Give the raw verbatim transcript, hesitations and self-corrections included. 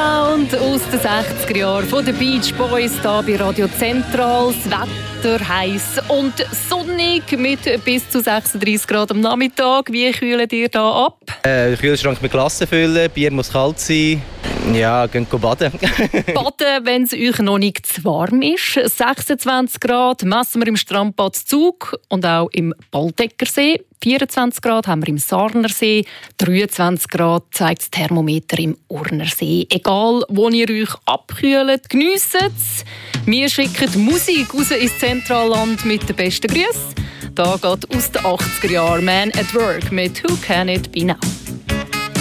Sound aus den sechziger Jahren von den Beach Boys hier bei Radio Zentral. Das Wetter heiß und sonnig mit bis zu sechsunddreissig Grad am Nachmittag. Wie kühlt ihr da ab? Äh, Kühlschrank mit Glasse füllen, Bier muss kalt sein. Ja, gehen baden. Baden, wenn es euch noch nicht zu warm ist. sechsundzwanzig Grad messen wir im Strandbad Zug und auch im Baldeckersee. vierundzwanzig Grad haben wir im Sarnersee. dreiundzwanzig Grad zeigt das Thermometer im Urnersee. Egal, wo ihr euch abkühlt, geniesst es. Wir schicken Musik raus ins Zentralland mit den besten Grüßen. Da geht aus den achtziger Jahren Man at Work mit «Who Can It Be Now».